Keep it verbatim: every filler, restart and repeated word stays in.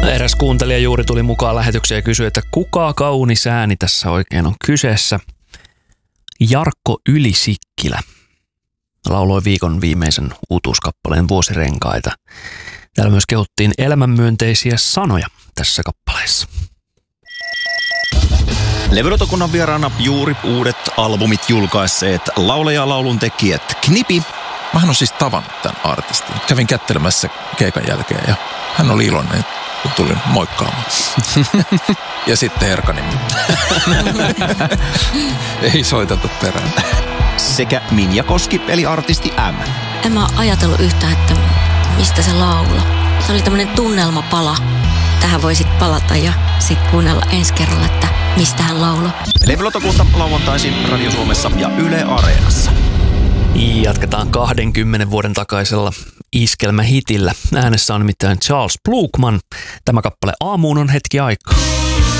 Eräs kuuntelija juuri tuli mukaan lähetykseen ja kysyi, että kuka kaunis ääni tässä oikein on kyseessä. Jarkko Ylisikkilä lauloi viikon viimeisen uutuuskappaleen Vuosirenkaita. Täällä myös kehuttiin elämänmyönteisiä sanoja tässä kappaleessa. Levylautakunnan vieraana juuri uudet albumit julkaisseet laulaja ja laulun tekijät Knipi. Mähän on siis tavannut tämän artistin. Kävin kättelemässä keikan jälkeen ja hän oli iloinen, kun tulin moikkaamaan. Ja sitten Erkanimi. Ei soiteta perään. Sekä Minja Koski eli artisti M. En mä ajatellut yhtään, että mistä se laula. Se oli tämmönen tunnelmapala. Tähän voisit palata ja sitten kuunnella ensi kerralla, että mistä hän lauloi. Levylautakunta lauantaisin Radio Suomessa ja Yle Areenassa. Jatketaan kahdenkymmenen vuoden takaisella iskelmähitillä. Äänessä on nimittäin Charles Blukman. Tämä kappale Aamuun on hetki aikaa.